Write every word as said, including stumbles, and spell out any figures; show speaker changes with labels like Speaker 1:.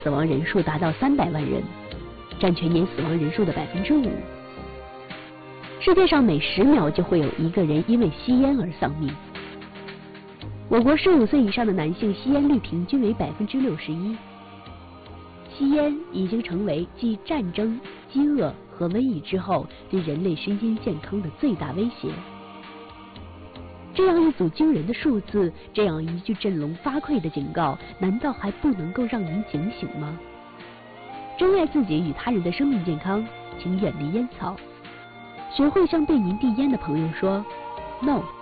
Speaker 1: 死亡人数达到三百万人，占全年死亡人数的百分之五。世界上每十秒就会有一个人因为吸烟而丧命。我国十五岁以上的男性吸烟率平均为百分之六十一。吸烟已经成为继战争、饥饿和瘟疫之后对人类身心健康的最大威胁。这样一组惊人的数字，这样一句振聋发聩的警告，难道还不能够让您警醒吗？珍爱自己与他人的生命健康，请远离烟草。学会向对您递烟的朋友说 “No”。